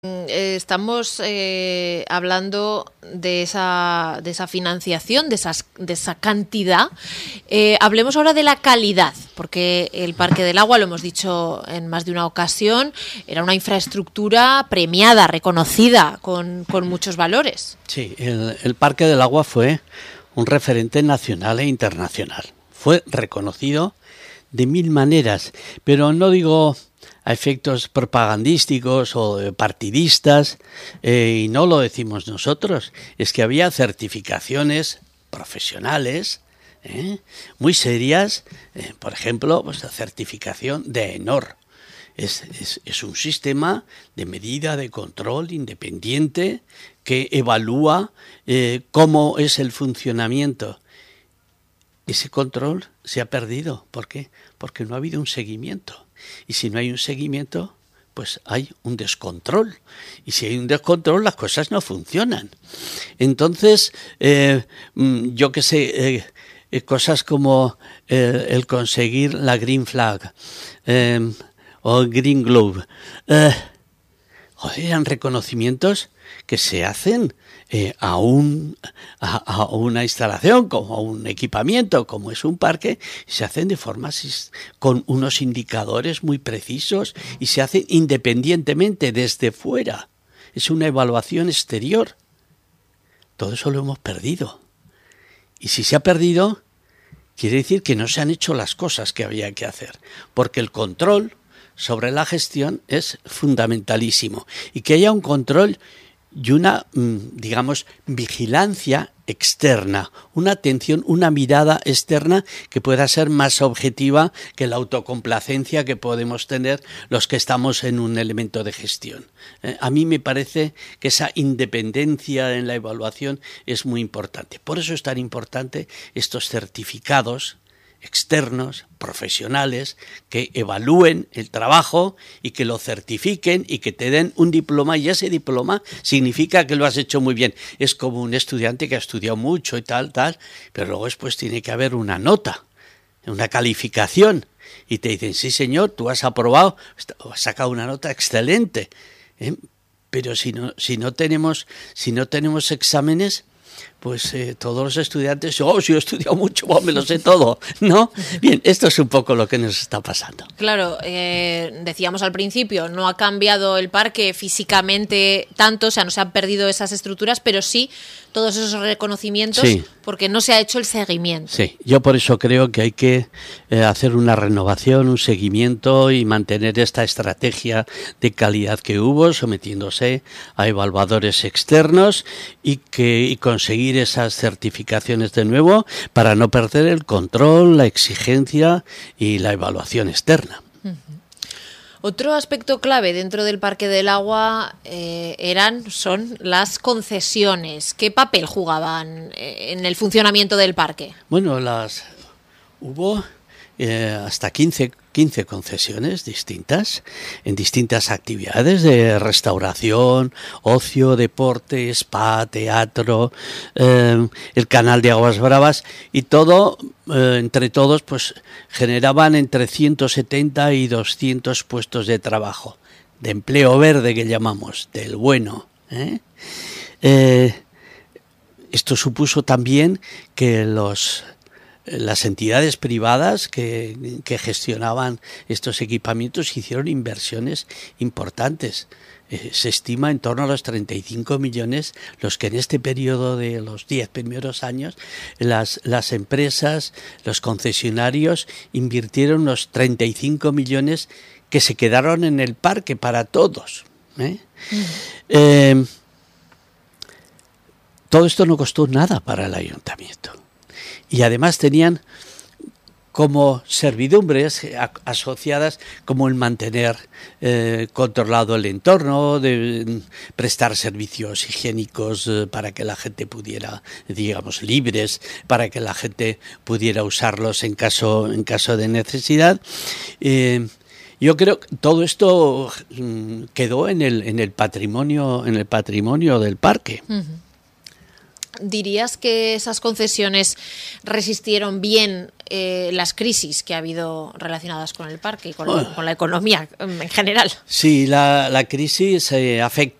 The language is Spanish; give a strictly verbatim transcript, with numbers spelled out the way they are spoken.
Eh, estamos eh, hablando de esa, de esa financiación, de, esas, de esa cantidad. Eh, hablemos ahora de la calidad, porque el Parque del Agua, lo hemos dicho en más de una ocasión, era una infraestructura premiada, reconocida, con, con muchos valores. Sí, el, el Parque del Agua fue un referente nacional e internacional. Fue reconocido de mil maneras, pero no digo a efectos propagandísticos o partidistas, eh, y no lo decimos nosotros, es que había certificaciones profesionales eh, muy serias, eh, por ejemplo, pues la certificación de ENOR. Es, es, es un sistema de medida de control independiente que evalúa eh, cómo es el funcionamiento. Ese control se ha perdido. ¿Por qué? Porque no ha habido un seguimiento. Y si no hay un seguimiento, pues hay un descontrol. Y si hay un descontrol, las cosas no funcionan. Entonces, eh, yo qué sé, eh, eh, cosas como eh, el conseguir la Green Flag eh, o Green Globe, eh, joder, eran reconocimientos que se hacen eh, a, un, a, a una instalación, como a un equipamiento, como es un parque, se hacen de forma con unos indicadores muy precisos y se hacen independientemente desde fuera. Es una evaluación exterior. Todo eso lo hemos perdido. Y si se ha perdido, quiere decir que no se han hecho las cosas que había que hacer, porque el control sobre la gestión es fundamentalísimo, y que haya un control y una, digamos, vigilancia externa, una atención, una mirada externa que pueda ser más objetiva que la autocomplacencia que podemos tener los que estamos en un elemento de gestión. Eh, a mí me parece que esa independencia en la evaluación es muy importante. Por eso es tan importante estos certificados externos, profesionales, que evalúen el trabajo y que lo certifiquen y que te den un diploma, y ese diploma significa que lo has hecho muy bien. Es como un estudiante que ha estudiado mucho y tal, tal, pero luego después tiene que haber una nota, una calificación, y te dicen, sí señor, tú has aprobado, has sacado una nota excelente, ¿eh? Pero si no, si no tenemos, si no tenemos exámenes, pues eh, todos los estudiantes, oh, si yo he estudiado mucho, oh, me lo sé todo, ¿no? Bien, esto es un poco lo que nos está pasando. Claro, eh, decíamos al principio, no ha cambiado el parque físicamente tanto, o sea, no se han perdido esas estructuras, pero sí todos esos reconocimientos, sí, porque no se ha hecho el seguimiento. Sí, yo por eso creo que hay que eh, hacer una renovación, un seguimiento y mantener esta estrategia de calidad que hubo, sometiéndose a evaluadores externos y que y conseguir esas certificaciones de nuevo para no perder el control, la exigencia y la evaluación externa. Uh-huh. Otro aspecto clave dentro del Parque del Agua eh, eran, son las concesiones. ¿Qué papel jugaban eh, en el funcionamiento del parque? Bueno, las hubo eh, hasta quince, quince concesiones distintas, en distintas actividades de restauración, ocio, deporte, spa, teatro, eh, el canal de Aguas Bravas, y todo, eh, entre todos, pues generaban entre ciento setenta y doscientos puestos de trabajo, de empleo verde que llamamos, del bueno. ¿eh? Eh, esto supuso también que los las entidades privadas que, que gestionaban estos equipamientos hicieron inversiones importantes. Eh, se estima en torno a los treinta y cinco millones los que en este periodo de los diez primeros años las, las empresas, los concesionarios invirtieron unos treinta y cinco millones que se quedaron en el parque para todos. ¿eh? Mm. Eh, todo esto no costó nada para el ayuntamiento. Y además tenían como servidumbres asociadas como el mantener eh, controlado el entorno, de prestar servicios higiénicos eh, para que la gente pudiera, digamos, libres, para que la gente pudiera usarlos en caso, en caso de necesidad. Eh, Yo creo que todo esto quedó en el, en el patrimonio, en el patrimonio del parque. Uh-huh. ¿Dirías que esas concesiones resistieron bien eh, las crisis que ha habido relacionadas con el parque y con, bueno, con la economía en general? Sí, la, la crisis eh, afecta